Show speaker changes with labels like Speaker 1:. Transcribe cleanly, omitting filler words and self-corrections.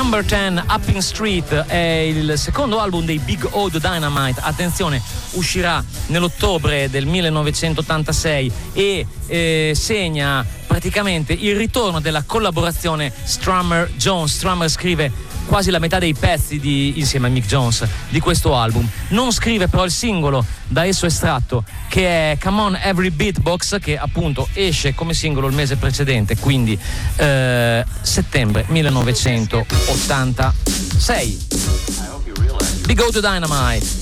Speaker 1: Number 10 Up in Street è il secondo album dei Big Old Dynamite. Attenzione, uscirà nell'ottobre del 1986 e segna praticamente il ritorno della collaborazione Strummer-Jones. Strummer scrive quasi la metà dei pezzi insieme a Mick Jones di questo album. Non scrive però il singolo da esso estratto, che è Come On Every Beatbox, che appunto esce come singolo il mese precedente, quindi settembre 1986. Big Old Dynamite.